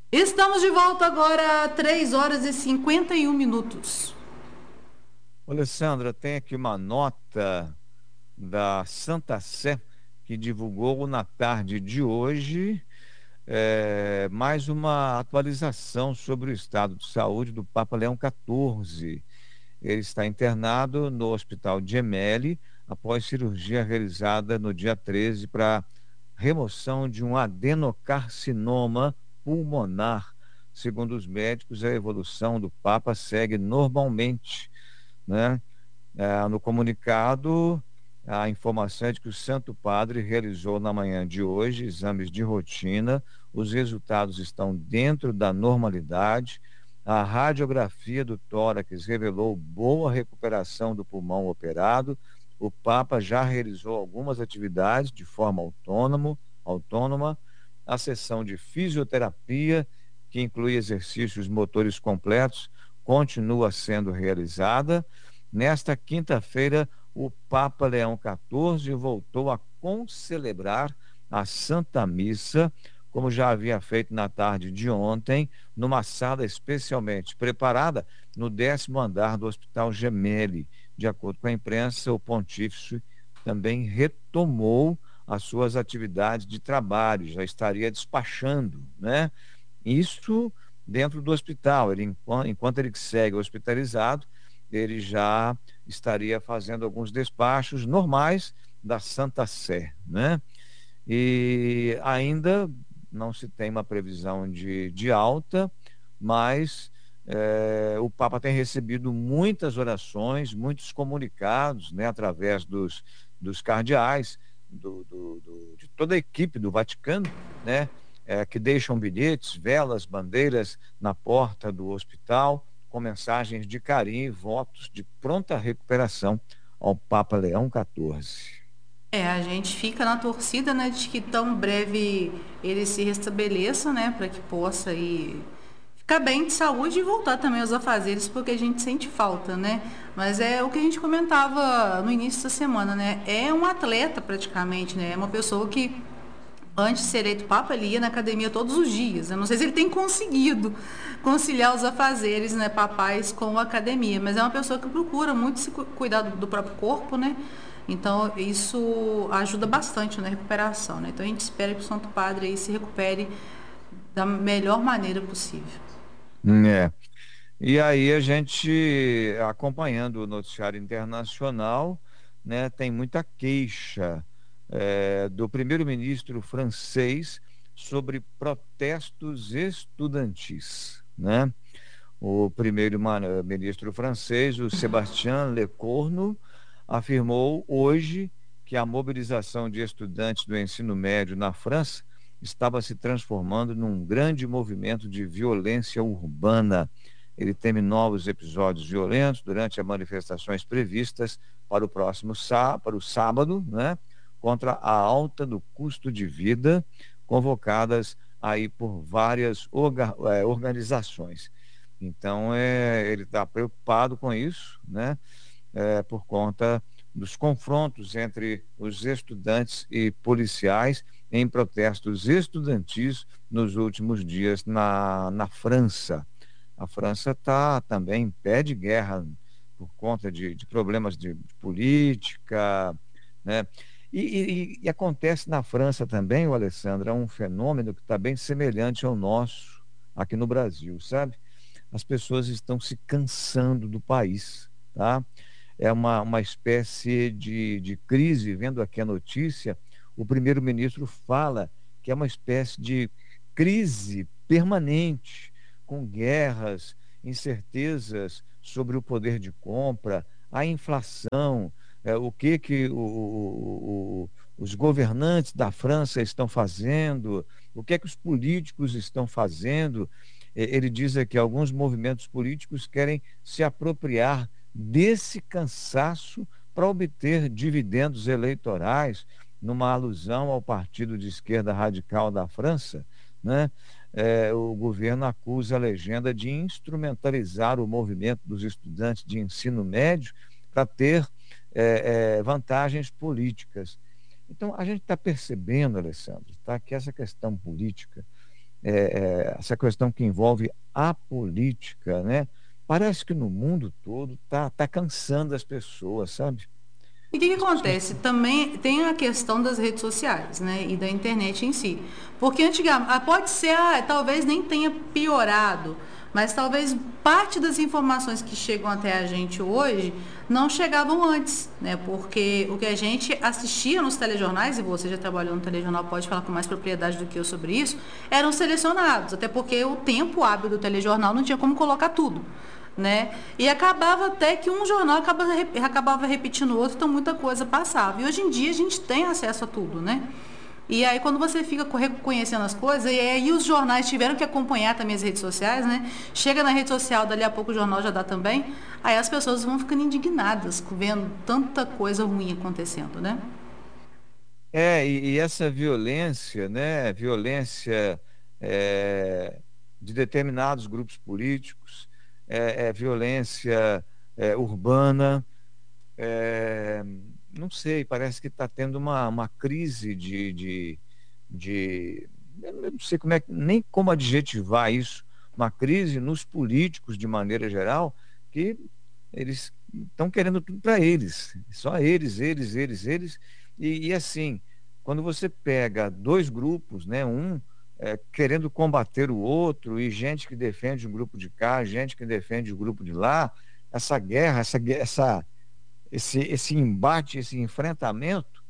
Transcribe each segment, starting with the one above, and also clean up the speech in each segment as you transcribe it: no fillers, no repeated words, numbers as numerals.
Estamos de volta agora, 3 horas e 51 minutos. Alessandra, tem aqui uma nota da Santa Sé que divulgou na tarde de hoje mais uma atualização sobre o estado de saúde do Papa Leão XIV. Ele está internado no Hospital Gemelli após cirurgia realizada no dia 13 para remoção de um adenocarcinoma pulmonar. Segundo os médicos, a evolução do Papa segue normalmente, né? No comunicado, a informação é de que o Santo Padre realizou na manhã de hoje exames de rotina, os resultados estão dentro da normalidade. A radiografia do tórax revelou boa recuperação do pulmão operado. O Papa já realizou algumas atividades de forma autônoma. A sessão de fisioterapia, que inclui exercícios motores completos, continua sendo realizada. Nesta quinta-feira, o Papa Leão XIV voltou a concelebrar a Santa Missa, como já havia feito na tarde de ontem, numa sala especialmente preparada no 10º andar do Hospital Gemelli. De acordo com a imprensa, o pontífice também retomou as suas atividades de trabalho, já estaria despachando, né? Isso dentro do hospital. Enquanto ele segue hospitalizado, ele já estaria fazendo alguns despachos normais da Santa Sé, né? E ainda não se tem uma previsão de alta, mas o Papa tem recebido muitas orações, muitos comunicados, né, através dos cardeais, de toda a equipe do Vaticano, né, que deixam bilhetes, velas, bandeiras na porta do hospital, com mensagens de carinho e votos de pronta recuperação ao Papa Leão XIV. A gente fica na torcida, né, de que tão breve ele se restabeleça, né, para que possa aí ficar bem de saúde e voltar também aos afazeres, porque a gente sente falta, né? Mas é o que a gente comentava no início da semana, né? É um atleta praticamente, né? É uma pessoa que antes de ser eleito Papa, ele ia na academia todos os dias. Eu não sei se ele tem conseguido conciliar os afazeres, né, papais com a academia, mas é uma pessoa que procura muito se cuidar do próprio corpo, né? Então, isso ajuda bastante na recuperação, né? Então, a gente espera que o Santo Padre aí se recupere da melhor maneira possível. É. E aí a gente, acompanhando o noticiário internacional, né, tem muita queixa do primeiro-ministro francês sobre protestos estudantis, né? O primeiro-ministro francês, o Sébastien Lecornu, afirmou hoje que a mobilização de estudantes do ensino médio na França estava se transformando num grande movimento de violência urbana. Ele teme novos episódios violentos durante as manifestações previstas para o sábado, né, contra a alta do custo de vida, convocadas aí por várias organizações. Então, ele está preocupado com isso, né? Por conta dos confrontos entre os estudantes e policiais em protestos estudantis nos últimos dias na França. A França está também em pé de guerra por conta de problemas de política, né? E acontece na França também, o Alessandro, é um fenômeno que está bem semelhante ao nosso aqui no Brasil, sabe? As pessoas estão se cansando do país, tá? É uma espécie de crise. Vendo aqui a notícia, o primeiro-ministro fala que é uma espécie de crise permanente, com guerras, incertezas sobre o poder de compra, a inflação, o que os governantes da França estão fazendo, o que é que os políticos estão fazendo. Ele diz aqui: alguns movimentos políticos querem se apropriar desse cansaço para obter dividendos eleitorais, numa alusão ao partido de esquerda radical da França, né? O governo acusa a legenda de instrumentalizar o movimento dos estudantes de ensino médio para ter vantagens políticas. Então, a gente está percebendo, Alessandro, tá, que essa questão política essa questão que envolve a política, né? Parece que no mundo todo tá cansando as pessoas, sabe? E o que, que As pessoas acontece? Também tem a questão das redes sociais, né? E da internet em si. Porque antigamente, pode ser, talvez nem tenha piorado, mas talvez parte das informações que chegam até a gente hoje não chegavam antes, né? Porque o que a gente assistia nos telejornais, e você já trabalhou no telejornal, pode falar com mais propriedade do que eu sobre isso, eram selecionados, até porque o tempo hábil do telejornal não tinha como colocar tudo. Né? E acabava até que um jornal acabava repetindo o outro, então muita coisa passava. E hoje em dia a gente tem acesso a tudo, né? E aí quando você fica reconhecendo as coisas, e aí os jornais tiveram que acompanhar também as redes sociais, né? Chega na rede social, dali a pouco o jornal já dá também, aí as pessoas vão ficando indignadas vendo tanta coisa ruim acontecendo, né? e essa violência, né? Violência é, de determinados grupos políticos, violência urbana, é, não sei, parece que está tendo uma crise de. Eu não sei como nem como adjetivar isso, uma crise nos políticos de maneira geral, que eles estão querendo tudo para eles, só eles. E assim, quando você pega dois grupos, né, um querendo combater o outro, e gente que defende um grupo de cá, gente que defende o grupo de lá, essa guerra, esse embate, esse enfrentamento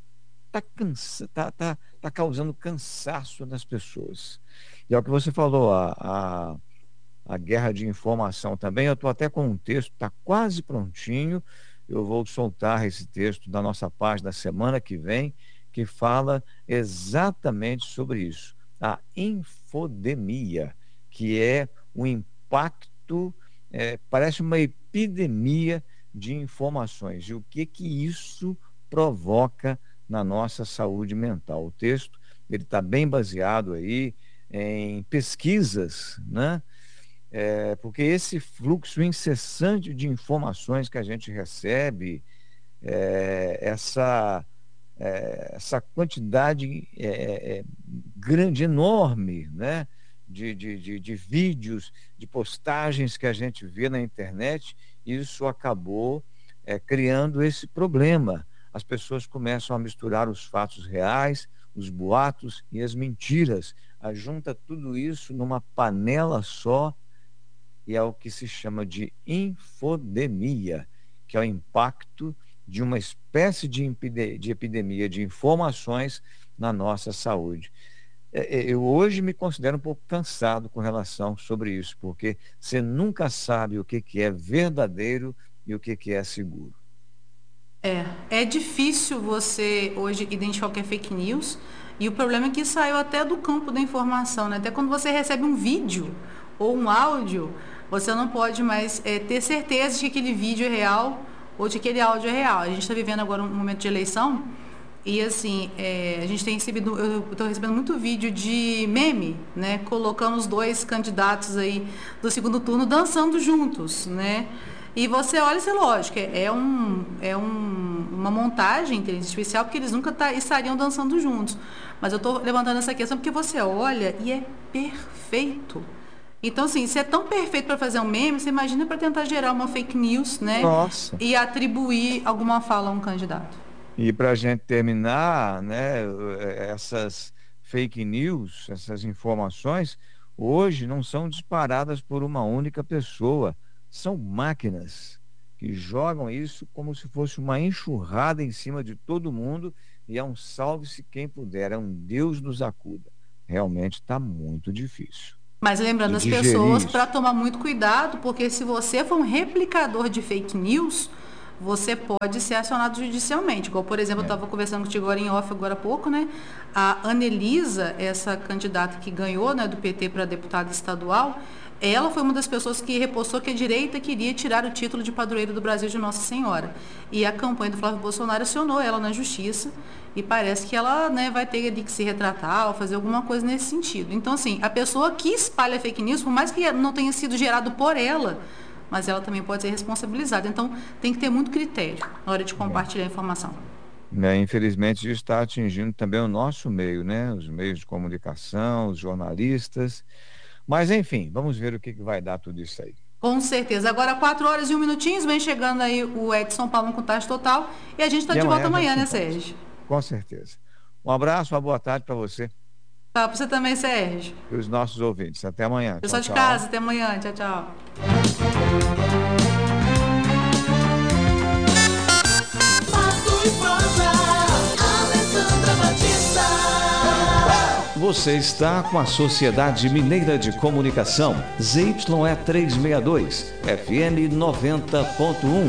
tá causando cansaço nas pessoas. E é o que você falou, a guerra de informação também. Eu estou até com um texto, está quase prontinho. Eu vou soltar esse texto da nossa página da semana que vem, que fala exatamente sobre isso. A infodemia, que é o impacto, parece uma epidemia de informações. E o que que isso provoca na nossa saúde mental? O texto, ele está bem baseado aí em pesquisas, né? Porque esse fluxo incessante de informações que a gente recebe, essa quantidade grande, enorme, né? De vídeos, de postagens que a gente vê na internet, isso acabou criando esse problema. As pessoas começam a misturar os fatos reais, os boatos e as mentiras. Junta tudo isso numa panela só e é o que se chama de infodemia, que é o impacto de uma espécie de epidemia de informações na nossa saúde. Eu hoje me considero um pouco cansado com relação sobre isso, porque você nunca sabe o que que é verdadeiro e o que que é seguro. É difícil você hoje identificar o que é fake news. E o problema é que saiu até do campo da informação, né? Até quando você recebe um vídeo ou um áudio, você não pode mais ter certeza de que aquele vídeo é real ou de que aquele áudio é real. A gente está vivendo agora um momento de eleição e assim, a gente tem recebido, eu estou recebendo muito vídeo de meme, né? Colocando os dois candidatos aí do segundo turno dançando juntos, né? E você olha, isso é lógico, uma montagem inteligência artificial, porque eles nunca estariam dançando juntos. Mas eu estou levantando essa questão porque você olha e é perfeito. Então, assim, se é tão perfeito para fazer um meme, você imagina para tentar gerar uma fake news, né? Nossa. E atribuir alguma fala a um candidato. E para a gente terminar, né, essas fake news, essas informações, hoje não são disparadas por uma única pessoa, são máquinas que jogam isso como se fosse uma enxurrada em cima de todo mundo e é um salve-se quem puder, é um Deus nos acuda. Realmente está muito difícil Mas lembrando de as pessoas digerir para isso. tomar muito cuidado, porque se você for um replicador de fake news, você pode ser acionado judicialmente. Igual, por exemplo, eu É. estava conversando contigo agora em off, agora há pouco, né? A Anelisa, essa candidata que ganhou, né, do PT para deputada estadual, ela foi uma das pessoas que repostou que a direita queria tirar o título de padroeiro do Brasil de Nossa Senhora. E a campanha do Flávio Bolsonaro acionou ela na justiça e parece que ela, né, vai ter que se retratar ou fazer alguma coisa nesse sentido. Então, assim, a pessoa que espalha fake news, por mais que não tenha sido gerado por ela, mas ela também pode ser responsabilizada. Então, tem que ter muito critério na hora de É. compartilhar a informação. né? Infelizmente, isso está atingindo também o nosso meio, né? Os meios de comunicação, os jornalistas. Mas, enfim, vamos ver o que vai dar tudo isso aí. Com certeza. Agora, 4 horas e 1 minutinho, vem chegando aí o Edson Paulo com Tarde Total. E a gente está E de amanhã volta a gente amanhã, se né, encontra. Sérgio? Com certeza. Um abraço, uma boa tarde para você Tá, pra você também, Sérgio. e os nossos ouvintes. Até amanhã. Tchau, Pessoal de tchau. casa, até amanhã. Tchau, tchau. Passo e Prosa, Alessandra Batista. Você está com a Sociedade Mineira de Comunicação, ZYE 362, FM 90.1.